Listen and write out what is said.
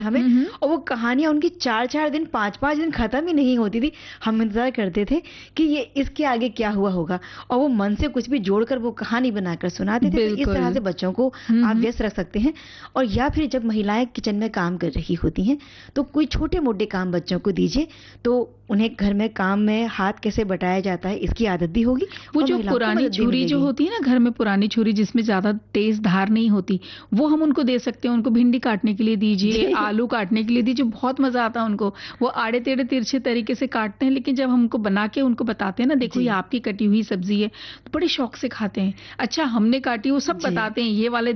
हमें, और वो कहानियाँ उनकी 4-4 दिन, 5-5 दिन खत्म ही नहीं होती थी। हम इंतज़ार करते थे कि ये इसके आगे क्या हुआ होगा, और वो मन से कुछ भी जोड़कर वो कहानी बनाकर सुनाते थे। तो इस बिल्कुल। तरह से बच्चों को आप व्यस्त रख सकते हैं। और या फिर जब महिलाएं किचन में काम कर रही होती हैं, तो कोई छोटे-मोटे काम बच्चों को दीजिए, तो उन्हें घर में काम में हाथ कैसे बटाया जाता है इसकी आदत भी होगी, वो और जो महिलाओं को पुरानी मदद भी छुरी जो मिलेगी। होती है ना घर में, पुरानी छुरी जिसमें ज़्यादा तेज़ धार नहीं होती, वो हम उनको दे सकते हैं। उनको भिंडी काटने के लिए दीजिए, जी। आलू काटने के लिए दीजिए, बहुत मज़ा आता है उनको। वो आड़े-टेढ़े तिरछे तरीके से काटते हैं, लेकिन जब हम उनको बना के उनको बताते हैं ना, देखो जी। ये आपकी कटी हुई सब्ज़ी है, तो बड़े शौक से खाते हैं। अच्छा हमने काटी, वो सब जी। बताते हैं, ये वाले